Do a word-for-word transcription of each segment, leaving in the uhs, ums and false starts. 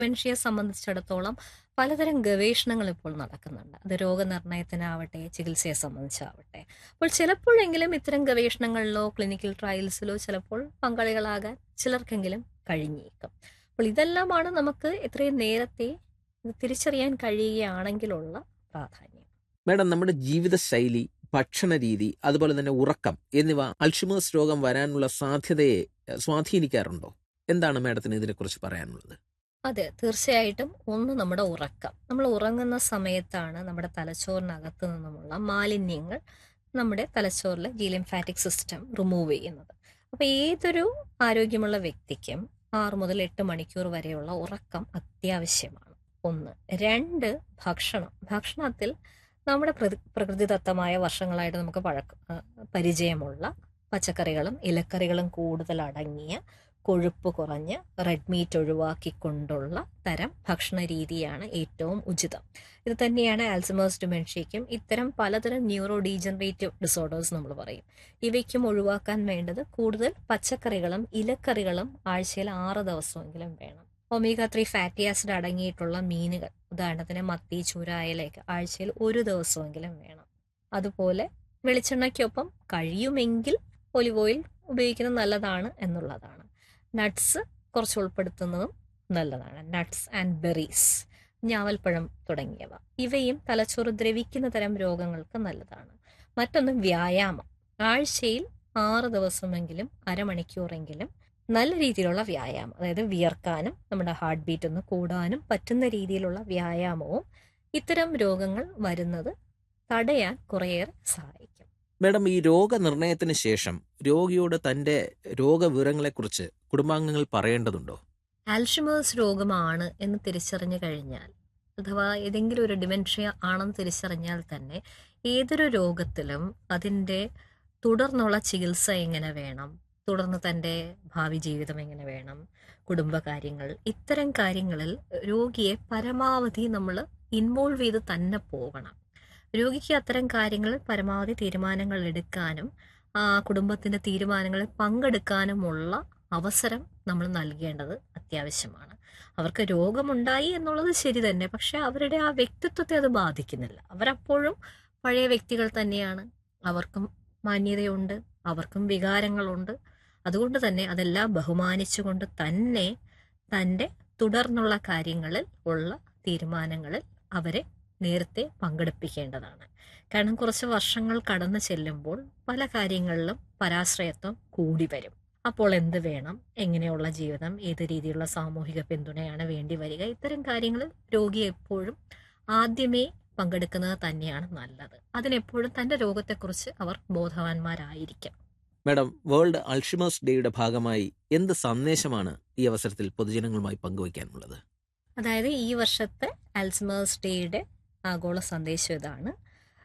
ഡിമെൻഷ്യയെ സംബന്ധിച്ചിടത്തോളം പലതരം ഗവേഷണങ്ങൾ ഇപ്പോൾ നടക്കുന്നുണ്ട്. അത് രോഗനിർണയത്തിനാവട്ടെ, ചികിത്സയെ സംബന്ധിച്ചാവട്ടെ. അപ്പോൾ ചിലപ്പോഴെങ്കിലും ഇത്തരം ഗവേഷണങ്ങളിലോ ക്ലിനിക്കൽ ട്രയൽസിലോ ചിലപ്പോൾ പങ്കാളികളാകാൻ ചിലർക്കെങ്കിലും കഴിഞ്ഞേക്കും. അപ്പോൾ ഇതെല്ലാമാണ് നമുക്ക് എത്രയും നേരത്തെ ഇത് തിരിച്ചറിയാൻ കഴിയുകയാണെങ്കിലുള്ള പ്രാധാന്യം. മാഡം, നമ്മുടെ ജീവിതശൈലി, ഭക്ഷണ രീതി, അതുപോലെ തന്നെ ഉറക്കം എന്നിവ അൽഷിമേഴ്സ് രോഗം വരാനുള്ള സാധ്യതയെ സ്വാധീനിക്കാറുണ്ടോ? എന്താണ് മാഡത്തിന് ഇതിനെക്കുറിച്ച് പറയാനുള്ളത്? അതെ, തീർച്ചയായിട്ടും. ഒന്ന്, നമ്മുടെ ഉറക്കം. നമ്മൾ ഉറങ്ങുന്ന സമയത്താണ് നമ്മുടെ തലച്ചോറിനകത്ത് നിന്നുമുള്ള മാലിന്യങ്ങൾ നമ്മുടെ തലച്ചോറിലെ ജി ലിംഫാറ്റിക് സിസ്റ്റം റിമൂവ് ചെയ്യുന്നത്. അപ്പോൾ ഏതൊരു ആരോഗ്യമുള്ള വ്യക്തിക്കും ആറ് മുതൽ എട്ട് മണിക്കൂർ വരെയുള്ള ഉറക്കം അത്യാവശ്യമാണ്. ഒന്ന്. രണ്ട്, ഭക്ഷണം. ഭക്ഷണത്തിൽ നമ്മുടെ പ്രകൃ പ്രകൃതിദത്തമായ വർഷങ്ങളായിട്ട് നമുക്ക് പഴക്കം പരിചയമുള്ള പച്ചക്കറികളും ഇലക്കറികളും കൂടുതൽ അടങ്ങിയ, കൊഴുപ്പ് കുറഞ്ഞ് റെഡ് മീറ്റ് ഒഴിവാക്കിക്കൊണ്ടുള്ള തരം ഭക്ഷണ രീതിയാണ് ഏറ്റവും ഉചിതം. ഇത് തന്നെയാണ് ആൽസമേഴ്സ് ഡിമെൻഷ്യയ്ക്കും ഇത്തരം പലതരം ന്യൂറോ ഡീജനറേറ്റീവ് ഡിസോർഡേഴ്സ് നമ്മൾ പറയും. ഇവയ്ക്കും ഒഴിവാക്കാൻ വേണ്ടത് കൂടുതൽ പച്ചക്കറികളും ഇലക്കറികളും ആഴ്ചയിൽ ആറ് ദിവസമെങ്കിലും വേണം. ഒമേഗ ത്രീ ഫാറ്റി ആസിഡ് അടങ്ങിയിട്ടുള്ള മീനുകൾ, ഉദാഹരണത്തിന് മത്തി, ചൂര, അയലയൊക്കെ ആഴ്ചയിൽ ഒരു ദിവസമെങ്കിലും വേണം. അതുപോലെ വെളിച്ചെണ്ണയ്ക്കൊപ്പം കഴിയുമെങ്കിൽ ഒലിവ് ഓയിൽ ഉപയോഗിക്കുന്നത് നല്ലതാണ് എന്നുള്ളതാണ്. നട്ട്സ് കുറച്ച് ഉൾപ്പെടുത്തുന്നതും നല്ലതാണ്. നട്ട്സ് ആൻഡ് ബെറീസ്, ഞാവൽപ്പഴം തുടങ്ങിയവ, ഇവയും തലച്ചോറ് ദ്രവിക്കുന്ന തരം രോഗങ്ങൾക്ക് നല്ലതാണ്. മറ്റൊന്ന് വ്യായാമം. ആഴ്ചയിൽ ആറ് ദിവസമെങ്കിലും അരമണിക്കൂറെങ്കിലും നല്ല രീതിയിലുള്ള വ്യായാമം, അതായത് വിയർക്കാനും നമ്മുടെ ഹാർട്ട് ബീറ്റ് ഒന്ന് കൂടാനും പറ്റുന്ന രീതിയിലുള്ള വ്യായാമവും ഇത്തരം രോഗങ്ങൾ വരുന്നത് തടയാൻ കുറേയേറെ സഹായിക്കും. മാഡം, ഈ രോഗനിർണയത്തിന് ശേഷം രോഗിയോട് തന്റെ രോഗവിവരങ്ങളെക്കുറിച്ച് കുടുംബാംഗങ്ങൾ പറയേണ്ടതുണ്ടോ? ആൽഷിമേഴ്സ് രോഗമാണ് എന്ന് തിരിച്ചറിഞ്ഞു കഴിഞ്ഞാൽ, അഥവാ ഏതെങ്കിലും ഒരു ഡിമെൻഷ്യ ആണെന്ന് തിരിച്ചറിഞ്ഞാൽ തന്നെ ഏതൊരു രോഗത്തിലും അതിൻ്റെ തുടർന്നുള്ള ചികിത്സ എങ്ങനെ വേണം, തുടർന്ന് തൻ്റെ ഭാവി ജീവിതം എങ്ങനെ വേണം, കുടുംബകാര്യങ്ങൾ, ഇത്തരം കാര്യങ്ങളിൽ രോഗിയെ പരമാവധി നമ്മൾ ഇൻവോൾവ് ചെയ്ത് തന്നെ പോകണം. രോഗിക്ക് അത്തരം കാര്യങ്ങളിൽ പരമാവധി തീരുമാനങ്ങൾ എടുക്കാനും ആ കുടുംബത്തിൻ്റെ തീരുമാനങ്ങളിൽ പങ്കെടുക്കാനുമുള്ള അവസരം നമ്മൾ നൽകേണ്ടത് അത്യാവശ്യമാണ്. അവർക്ക് രോഗമുണ്ടായി എന്നുള്ളത് ശരി തന്നെ, പക്ഷെ അവരുടെ ആ വ്യക്തിത്വത്തെ അത് ബാധിക്കുന്നില്ല. അവരപ്പോഴും പഴയ വ്യക്തികൾ തന്നെയാണ്. അവർക്കും മാന്യതയുണ്ട്, അവർക്കും വികാരങ്ങളുണ്ട്. അതുകൊണ്ട് തന്നെ അതെല്ലാം ബഹുമാനിച്ചുകൊണ്ട് തന്നെ തൻ്റെ തുടർന്നുള്ള കാര്യങ്ങളിൽ ഉള്ള തീരുമാനങ്ങളിൽ അവരെ നേരത്തെ പങ്കെടുപ്പിക്കേണ്ടതാണ്. കാരണം കുറച്ച് വർഷങ്ങൾ കടന്നു ചെല്ലുമ്പോൾ പല കാര്യങ്ങളിലും പരാശ്രയത്വം കൂടി വരും. അപ്പോൾ എന്ത് വേണം, എങ്ങനെയുള്ള ജീവിതം, ഏത് രീതിയിലുള്ള സാമൂഹിക പിന്തുണയാണ് വേണ്ടി വരിക, ഇത്തരം കാര്യങ്ങളിൽ രോഗി എപ്പോഴും ആദ്യമേ പങ്കെടുക്കുന്നത് തന്നെയാണ് നല്ലത്. അതിനെപ്പോഴും തൻ്റെ രോഗത്തെക്കുറിച്ച് അവർ ബോധവാന്മാരായിരിക്കും. മാഡം, വേൾഡ് അൽഷിമേഴ്സ് ഡേയുടെ ഭാഗമായി എന്ത് സന്ദേശമാണ് ഈ അവസരത്തിൽ പൊതുജനങ്ങളുമായി പങ്കുവയ്ക്കാനുള്ളത്? അതായത് ഈ വർഷത്തെ ആൽഷിമേഴ്സ് ഡേയുടെ ആഗോള സന്ദേശം ഇതാണ്: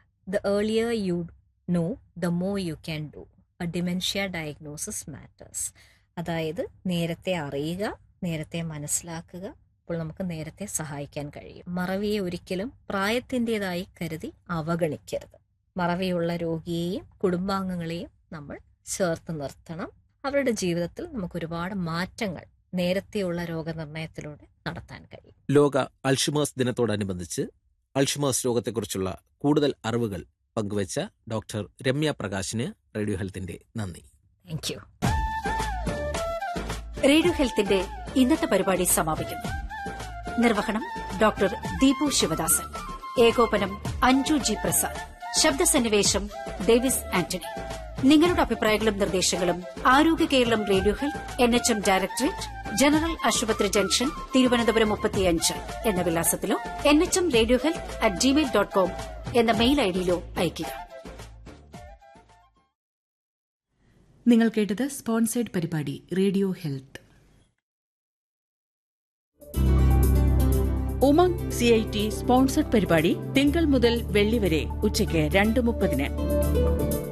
the earlier you know the more you can do, A dementia diagnosis matters. അതായത് നേരത്തെ അറിയുക, നേരത്തെ മനസ്സിലാക്കുക, അപ്പോൾ നമുക്ക് നേരത്തെ സഹായിക്കാൻ കഴിയും. മറവിയെ ഒരിക്കലും പ്രായത്തിൻ്റെതായി കരുതി അവഗണിക്കരുത്. മറവിയുള്ള രോഗിയെയും കുടുംബാംഗങ്ങളെയും നമ്മൾ ചേർത്ത് നിർത്തണം. അവരുടെ ജീവിതത്തിൽ നമുക്ക് ഒരുപാട് മാറ്റങ്ങൾ നേരത്തെയുള്ള രോഗനിർണയത്തിലൂടെ നടത്താൻ കഴിയും. ലോക അൽഷിമേഴ്സ് ദിനത്തോടനുബന്ധിച്ച് അൽഷിമേഴ്സ് രോഗത്തെക്കുറിച്ചുള്ള കൂടുതൽ അറിവുകൾ പങ്കുവച്ച ഡോക്ടർ രമ്യ പ്രകാശിന് റേഡിയോ ഹെൽത്തിന്റെ നന്ദി. Thank you. റേഡിയോ ഹെൽത്തിന്റെ ഇന്നത്തെ പരിപാടി സമാപിക്കുന്നു. നിർവഹണം ഡോക്ടർ ദീപു ശിവദാസൻ. ഏകോപനം അഞ്ജു ജി പ്രസാദ്. ശബ്ദസന്നിവേശം ഡേവിസ് ആന്റണി. നിങ്ങളുടെ അഭിപ്രായങ്ങളും നിർദ്ദേശങ്ങളും ആരോഗ്യ Keralam radio health, N H M directorate, general ആശുപത്രി ജംഗ്ഷൻ, തിരുവനന്തപുരം മുപ്പത്തിയഞ്ച് എന്ന വിലാസത്തിലോ N H M radio health at Gmail dot com എന്ന മെയിൽ ഐഡിയിലോ അയയ്ക്കുക. നിങ്ങൾ കേട്ടത് സ്പോൺസേഡ് പരിപാടി radio health. Umang C I T sponsored പരിപാടി തിങ്കൾ മുതൽ വെള്ളി വരെ ഉച്ചയ്ക്ക് രണ്ട് മുപ്പതിന്.